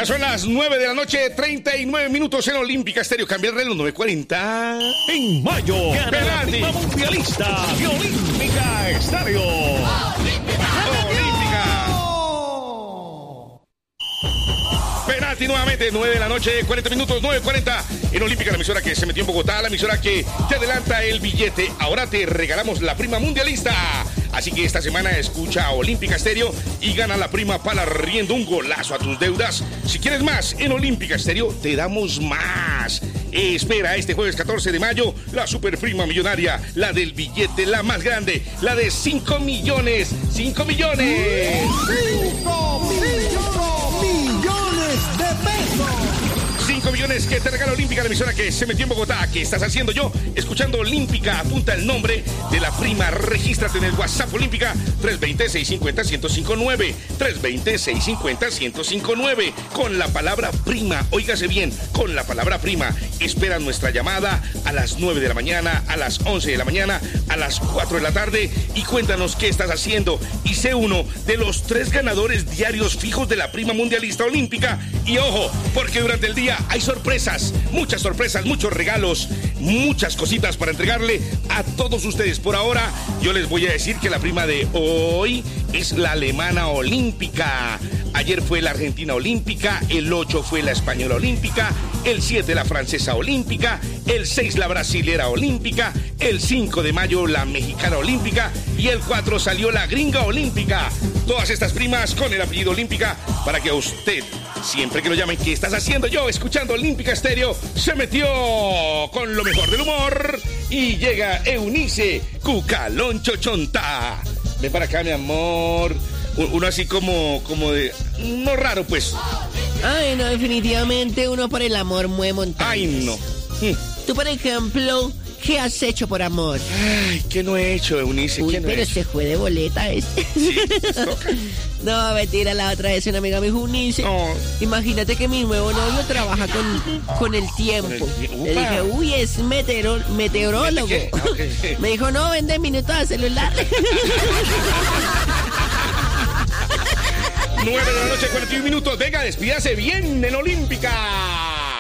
Ya son las 9 de la noche, 39 minutos en Olímpica Estéreo. Cambia el reloj, 9:40. En mayo, gana la prima mundialista de Olímpica Estéreo. Olímpica. Penalti nuevamente, 9 de la noche, 40 minutos, 9:40. En Olímpica, la emisora que se metió en Bogotá, la emisora que te adelanta el billete. Ahora te regalamos la prima mundialista. Así que esta semana escucha Olímpica Estéreo y gana la prima para riendo un golazo a tus deudas. Si quieres más, en Olímpica Estéreo te damos más. Espera este jueves 14 de mayo la super prima millonaria, la del billete, la más grande, la de 5 millones. 5 millones. 5 millones de pesos. 5 millones que te regala Olímpica, la emisora que se metió en Bogotá. ¿Qué estás haciendo yo? Escuchando Olímpica, apunta el nombre de la prima, regístrate en el WhatsApp Olímpica 320-650-1059, 320-650-1059, con la palabra prima, óigase bien, con la palabra prima. Espera nuestra llamada a las 9 de la mañana, a las 11 de la mañana, a las 4 de la tarde y cuéntanos qué estás haciendo y sé uno de los 3 ganadores diarios fijos de la prima mundialista olímpica. Y ojo, porque durante el día hay sorpresas, muchas sorpresas, muchos regalos, muchas cositas para entregarle a todos ustedes. Por ahora, yo les voy a decir que la prima de hoy es la alemana olímpica. Ayer fue la argentina olímpica, el 8 fue la española olímpica, el 7 la francesa olímpica, el 6 la brasilera olímpica, el 5 de mayo la mexicana olímpica y el 4 salió la gringa olímpica. Todas estas primas con el apellido olímpica para que a usted, siempre que lo llamen, ¿qué estás haciendo yo? Escuchando Olímpica Estéreo, se metió con lo mejor del humor y llega Eunice Cucaloncho Chonta. Ven para acá, mi amor. Uno así como de... no raro, pues. Ay, no, definitivamente uno por el amor mueve montañas. Ay, no. Tú, por ejemplo, ¿qué has hecho por amor? Ay, ¿qué no he hecho, Eunice? Uy, ¿Qué no he pero hecho? se fue de boleta este. Sí, pues toca. No, mentira, la otra vez una amiga me dijo, Unice, No. imagínate que mi nuevo novio trabaja con el tiempo. Le dije, uy, es meteorólogo. ¿Qué? Ah, okay. Me dijo, no, vende minutos de celular. 9 de la noche, 41 minutos. Venga, despídase bien en Olímpica.